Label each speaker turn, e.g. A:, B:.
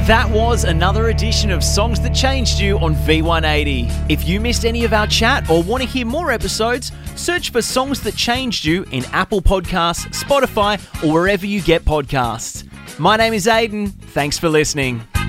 A: That was another edition of Songs That Changed You on V180. If you missed any of our chat or want to hear more episodes, search for Songs That Changed You in Apple Podcasts, Spotify, or wherever you get podcasts. My name is Aidan. Thanks for listening.